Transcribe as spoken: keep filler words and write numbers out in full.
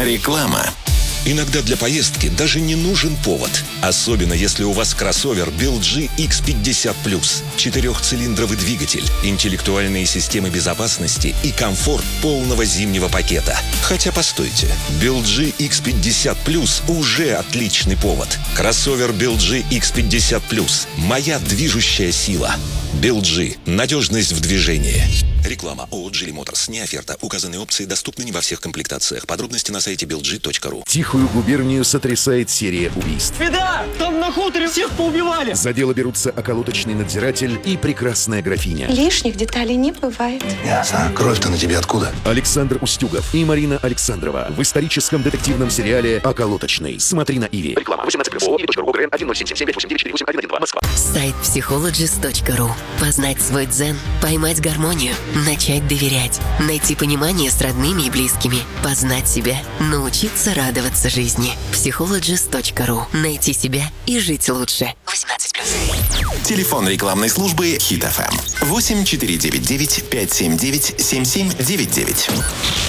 Реклама. Иногда для поездки даже не нужен повод. Особенно, если у вас кроссовер би эл джи икс пятьдесят плюс. Четырехцилиндровый двигатель, интеллектуальные системы безопасности и комфорт полного зимнего пакета. Хотя, постойте, би эл джи икс пятьдесят плюс уже отличный повод. Кроссовер би эл джи икс пятьдесят плюс. Моя движущая сила. би эл джи. Надежность в движении. Реклама. ООО «Джили Моторс». Не оферта. Указанные опции доступны не во всех комплектациях. Подробности на сайте би эл джи точка ру. Тихую губернию сотрясает серия убийств. Беда! Там на хуторе всех поубивали! За дело берутся околоточный надзиратель и прекрасная графиня. Лишних деталей не бывает. Ясно. Кровь-то на тебе откуда? Александр Устюгов и Марина Александрова в историческом детективном сериале «Околоточный». Смотри на Иви. Реклама. восемнадцать плюс. ООО один ноль семь семь семь пять восемь девять четыре восемь один один два. Москва. Сайт психологист точка ру. Познать свой дзен, поймать гармонию, начать доверять, найти понимание с родными и близкими, познать себя, научиться радоваться жизни. психологист точка ру. Найти себя и жить лучше. восемнадцать плюс. Телефон рекламной службы Хит эф эм. восемь четыре девять девять пять семь девять семь семь девять девять.